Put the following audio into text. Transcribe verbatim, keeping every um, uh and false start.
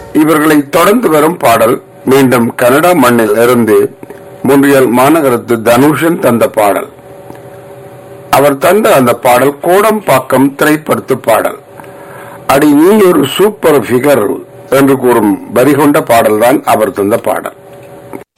இவர்களை தொடர்ந்து வரும் பாடல் மீண்டும் கனடா மண்ணில் இருந்து முன்றியல் மாநகரத்து தனுஷன் தந்த பாடல். அவர் தந்த அந்த பாடல் கோடம்பாக்கம் திரைப்படத்து பாடல். அடி நீ ஒரு சூப்பர் பிகர் என்று கூறும் வரி கொண்ட பாடல்தான் அவர் தந்த பாடல்.